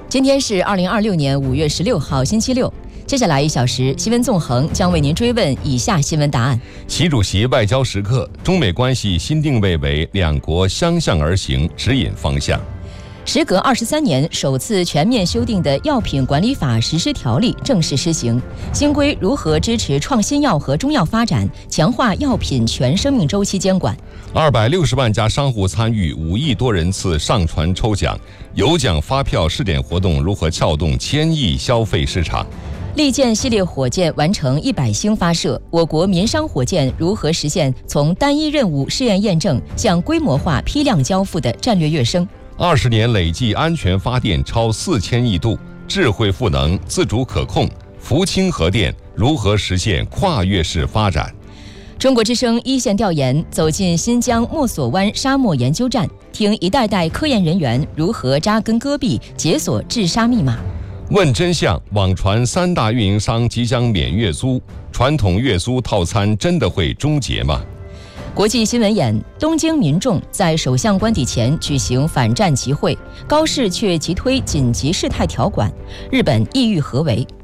今天是2026年5月16号，星期六。接下来1小时，新闻纵横将为您追问以下新闻答案： 习主席外交时刻，中美关系新定位为两国相向而行，指引方向。 时隔23年，首次全面修订的药品管理法实施条例正式施行。新规如何支持创新药和中药发展，强化药品全生命周期监管。 260万家商户参与5亿多人次上传抽奖，有奖发票试点活动如何撬动1000亿消费市场？ 利剑系列火箭完成100星发射，我国民商火箭如何实现从单一任务试验验证向规模化批量交付的战略跃升 ？20年累计安全发电超4000亿度，智慧赋能、自主可控，福清核电如何实现跨越式发展？ 中国之声一线调研走进新疆墨索湾沙漠研究站，听一代代科研人员如何扎根戈壁，解锁治沙密码。 问真相，网传3大运营商即将免月租，传统月租套餐真的会终结吗？ 国际新闻眼：东京民众在首相官邸前举行反战集会，高市却急推紧急事态条款，日本意欲何为？